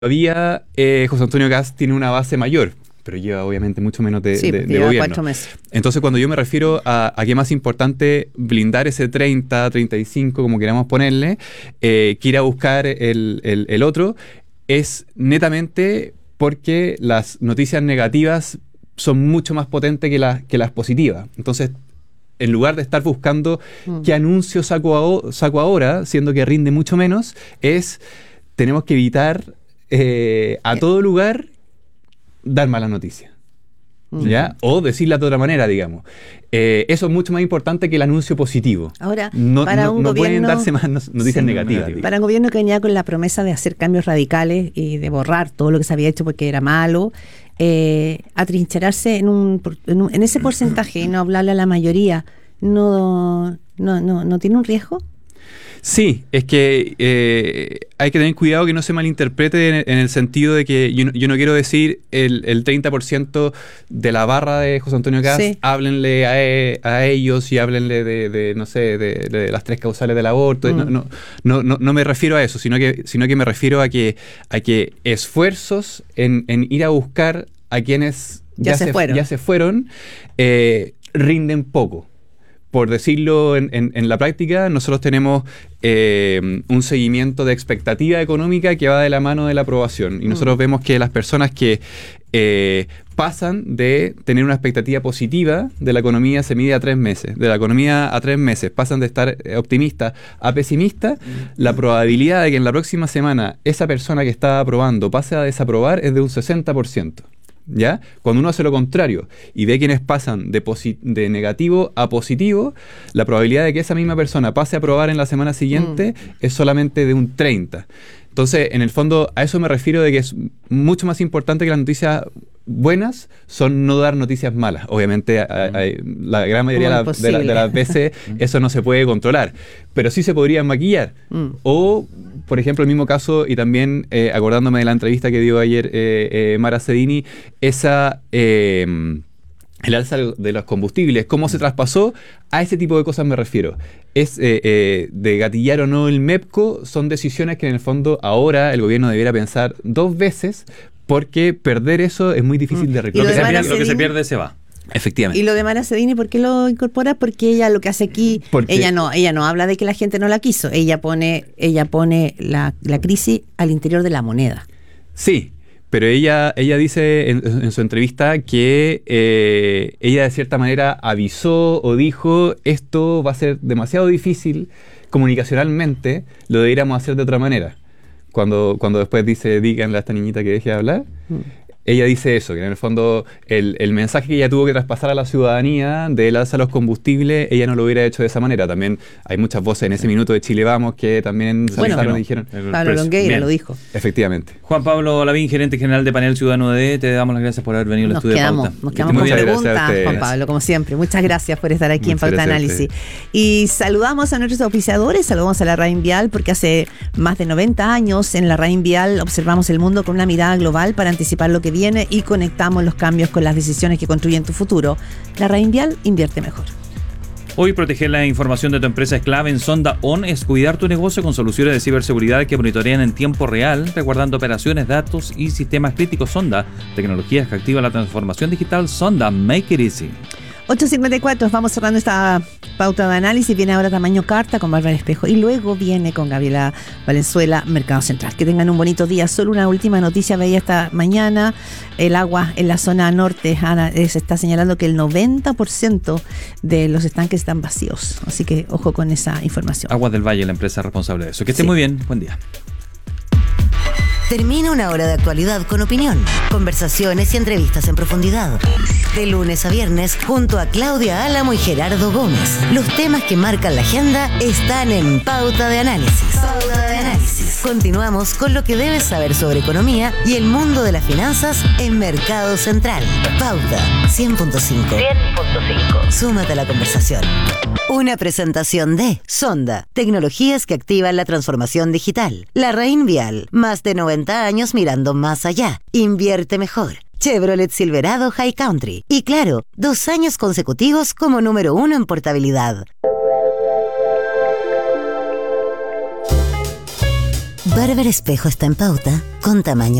todavía José Antonio Kast tiene una base mayor, pero lleva obviamente mucho menos de lleva gobierno. 4 meses. Entonces, cuando yo me refiero a que es más importante blindar ese 30, 35, como queramos ponerle, que ir a buscar el otro, es netamente porque las noticias negativas son mucho más potentes que las positivas. Entonces, en lugar de estar buscando qué anuncio saco ahora, siendo que rinde mucho menos, tenemos que evitar a todo lugar dar malas noticias. ¿Ya? O decirla de otra manera, digamos. Eso es mucho más importante que el anuncio positivo. Ahora, no gobierno, pueden darse más noticias negativas. Para un gobierno que venía con la promesa de hacer cambios radicales y de borrar todo lo que se había hecho porque era malo, atrincherarse en ese porcentaje y no hablarle a la mayoría, ¿no tiene un riesgo? Sí, es que hay que tener cuidado que no se malinterprete en el sentido de que yo no quiero decir el 30% de la barra de José Antonio Kast, sí. Háblenle a ellos y háblenle de no sé, de las 3 causales del aborto. No me refiero a eso, sino que me refiero a que esfuerzos en ir a buscar a quienes ya se fueron rinden poco. Por decirlo en la práctica, nosotros tenemos un seguimiento de expectativa económica que va de la mano de la aprobación. Y nosotros vemos que las personas que pasan de tener una expectativa positiva de la economía se mide a 3 meses. De la economía a 3 meses pasan de estar optimista a pesimista. La probabilidad de que en la próxima semana esa persona que está aprobando pase a desaprobar es de un 60%. ¿Ya? Cuando uno hace lo contrario y ve quienes pasan de negativo a positivo, la probabilidad de que esa misma persona pase a aprobar en la semana siguiente es solamente de un 30%. Entonces, en el fondo, a eso me refiero de que es mucho más importante que las noticias buenas son no dar noticias malas. Obviamente, la gran mayoría de las veces eso no se puede controlar, pero sí se podría maquillar. O, por ejemplo, el mismo caso, y también acordándome de la entrevista que dio ayer Mara Cedini, el alza de los combustibles, cómo se traspasó, a ese tipo de cosas me refiero. De gatillar o no el MEPCO, son decisiones que en el fondo ahora el gobierno debiera pensar 2 veces, porque perder eso es muy difícil de recuperar. Lo que se pierde se va. Efectivamente. Y lo de Mara Cedini, ¿por qué lo incorpora? Porque ella lo que hace aquí, ella no habla de que la gente no la quiso, ella pone la crisis al interior de la moneda. Sí. Pero ella dice en su entrevista que ella de cierta manera avisó o dijo esto va a ser demasiado difícil comunicacionalmente, lo deberíamos hacer de otra manera. Cuando después díganle a esta niñita que deje de hablar, ella dice eso, que en el fondo el mensaje que ella tuvo que traspasar a la ciudadanía del alza de los combustibles, ella no lo hubiera hecho de esa manera. También hay muchas voces en ese minuto de Chile Vamos que también se alzaron y dijeron. Pablo Longueira lo dijo. Efectivamente. Juan Pablo Lavín, gerente general de Panel Ciudadano de te damos las gracias por haber venido al estudio de Pauta. Nos quedamos con preguntas, Juan Pablo, como siempre. Muchas gracias por estar aquí en Pauta Análisis. Y saludamos a nuestros auspiciadores, saludamos a la Rain Vial, porque hace más de 90 años en la Rain Vial observamos el mundo con una mirada global para anticipar lo que viene y conectamos los cambios con las decisiones que construyen tu futuro. La Rain Vial invierte mejor. Hoy proteger la información de tu empresa es clave en Sonda On, es cuidar tu negocio con soluciones de ciberseguridad que monitorean en tiempo real, resguardando operaciones, datos y sistemas críticos. Sonda, tecnologías que activan la transformación digital. Sonda, make it easy. 8:54, vamos cerrando esta pauta de análisis. Viene ahora Tamaño Carta con Bárbara Espejo y luego viene con Gabriela Valenzuela, Mercado Central. Que tengan un bonito día. Solo una última noticia, veía esta mañana, el agua en la zona norte se está señalando que el 90% de los estanques están vacíos, así que ojo con esa información. Aguas del Valle, la empresa responsable de eso. Que esté muy bien, buen día. Termina una hora de actualidad con opinión, conversaciones y entrevistas en profundidad. De lunes a viernes, junto a Claudia Álamo y Gerardo Gómez. Los temas que marcan la agenda están en Pauta de Análisis. Pauta de Análisis. Continuamos con lo que debes saber sobre economía y el mundo de las finanzas en Mercado Central. Pauta 100.5. Súmate a la conversación. Una presentación de Sonda, tecnologías que activan la transformación digital. La Rain Vial, más de 90 años mirando más allá. Invierte mejor. Chevrolet Silverado High Country. Y claro, 2 años consecutivos como número 1 en portabilidad. Barber Espejo está en pauta con tamaño